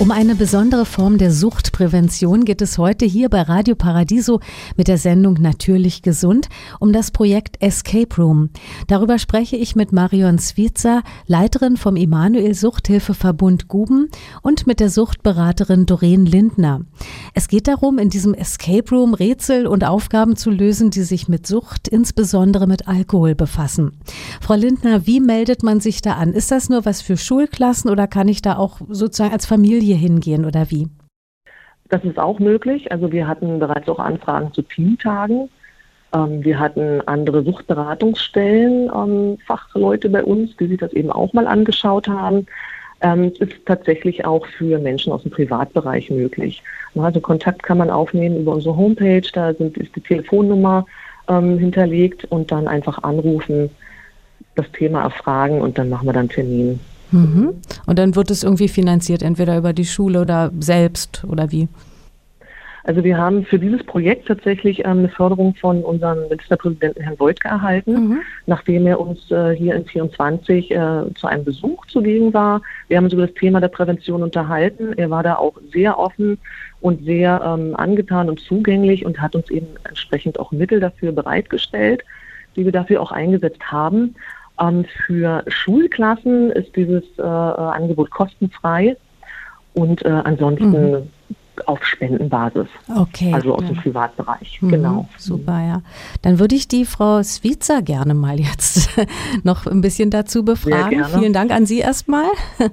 Um eine besondere Form der Suchtprävention geht es heute hier bei Radio Paradiso mit der Sendung Natürlich gesund um das Projekt Escape Room. Darüber spreche ich mit Marion Svica, Leiterin vom Immanuel Suchthilfeverbund Guben, und mit der Suchtberaterin Doreen Lindner. Es geht darum, in diesem Escape Room Rätsel und Aufgaben zu lösen, die sich mit Sucht, insbesondere mit Alkohol, befassen. Frau Lindner, wie meldet man sich da an? Ist das nur was für Schulklassen oder kann ich da auch sozusagen als Familie hingehen oder wie? Das ist auch möglich. Also wir hatten bereits auch Anfragen zu Teamtagen. Wir hatten andere Suchtberatungsstellen, Fachleute bei uns, die sich das eben auch mal angeschaut haben. Es ist tatsächlich auch für Menschen aus dem Privatbereich möglich. Also Kontakt kann man aufnehmen über unsere Homepage, da ist die Telefonnummer hinterlegt und dann einfach anrufen, das Thema erfragen und dann machen wir dann einen Termin. Mhm. Und dann wird es irgendwie finanziert, entweder über die Schule oder selbst oder wie? Also wir haben für dieses Projekt tatsächlich eine Förderung von unserem Ministerpräsidenten Herrn Woidke erhalten, nachdem er uns hier in 24 zu einem Besuch zugegen war. Wir haben uns über das Thema der Prävention unterhalten. Er war da auch sehr offen und sehr angetan und zugänglich und hat uns eben entsprechend auch Mittel dafür bereitgestellt, die wir dafür auch eingesetzt haben. Für Schulklassen ist dieses Angebot kostenfrei und ansonsten auf Spendenbasis. Okay. Also aus dem Privatbereich. Genau. Super, ja. Dann würde ich die Frau Svica gerne mal jetzt noch ein bisschen dazu befragen. Vielen Dank an Sie erstmal.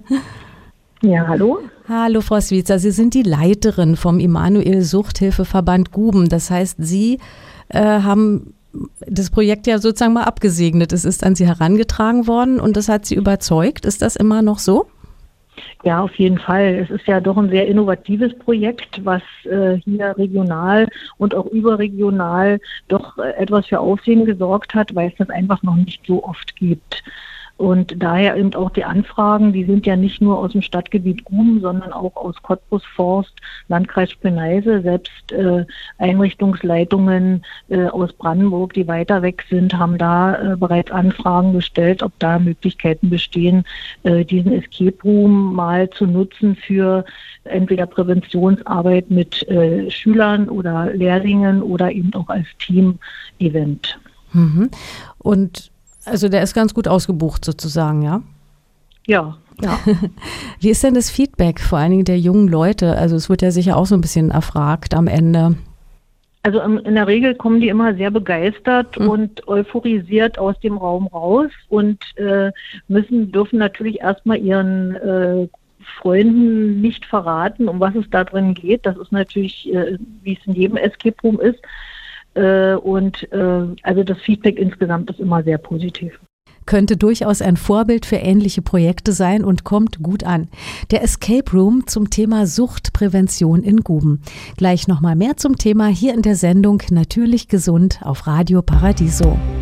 Ja, hallo. Hallo Frau Svica, Sie sind die Leiterin vom Immanuel Suchthilfeverband Guben. Das heißt, Sie haben das Projekt ja sozusagen mal abgesegnet. Es ist an Sie herangetragen worden und das hat Sie überzeugt. Ist das immer noch so? Ja, auf jeden Fall. Es ist ja doch ein sehr innovatives Projekt, was hier regional und auch überregional doch etwas für Aufsehen gesorgt hat, weil es das einfach noch nicht so oft gibt. Und daher eben auch die Anfragen, die sind ja nicht nur aus dem Stadtgebiet Guben, sondern auch aus Cottbus Forst, Landkreis Spelneise, selbst Einrichtungsleitungen aus Brandenburg, die weiter weg sind, haben da bereits Anfragen gestellt, ob da Möglichkeiten bestehen, diesen Escape Room mal zu nutzen für entweder Präventionsarbeit mit Schülern oder Lehrlingen oder eben auch als Team-Event. Und also der ist ganz gut ausgebucht sozusagen, ja? Ja. Wie ist denn das Feedback, vor allen Dingen der jungen Leute? Also es wird ja sicher auch so ein bisschen erfragt am Ende. Also in der Regel kommen die immer sehr begeistert und euphorisiert aus dem Raum raus und dürfen natürlich erstmal ihren Freunden nicht verraten, um was es da drin geht. Das ist natürlich, wie es in jedem Escape Room ist. Also das Feedback insgesamt ist immer sehr positiv. Könnte durchaus ein Vorbild für ähnliche Projekte sein und kommt gut an. Der Escape Room zum Thema Suchtprävention in Guben. Gleich nochmal mehr zum Thema hier in der Sendung Natürlich gesund auf Radio Paradiso.